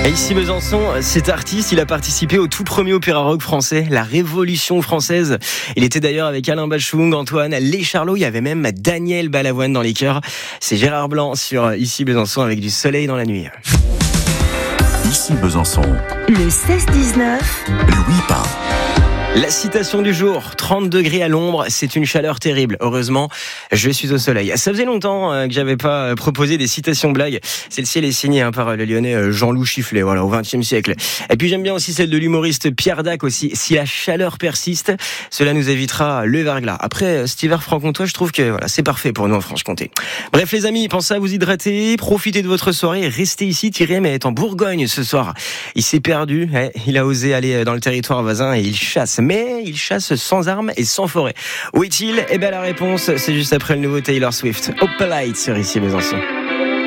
Et ici Besançon, cet artiste, il a participé au tout premier opéra rock français, la Révolution française. Il était d'ailleurs avec Alain Bachung, Antoine, Les Charlots, il y avait même Daniel Balavoine dans les chœurs. C'est Gérard Blanc sur Ici Besançon avec du soleil dans la nuit. Ici Besançon. Le 16-19. Louis Pain. La citation du jour, 30 degrés à l'ombre, c'est une chaleur terrible. Heureusement, je suis au soleil. Ça faisait longtemps que j'avais pas proposé des citations blagues. Celle-ci, elle est signée par le lyonnais Jean-Loup Chifflet, voilà, au XXe siècle. Et puis j'aime bien aussi celle de l'humoriste Pierre Dac aussi. Si la chaleur persiste, cela nous évitera le verglas. Après, cet hiver franc-comtois, je trouve que voilà, c'est parfait pour nous en Franche-Comté. Bref les amis, pensez à vous hydrater, profitez de votre soirée, restez ici. Thierry est en Bourgogne ce soir. Il s'est perdu, il a osé aller dans le territoire voisin et il chasse. Mais il chasse sans armes et sans forêt. Où est-il ? Eh bien la réponse, c'est juste après le nouveau Taylor Swift. Opalite sur Ici Besançon.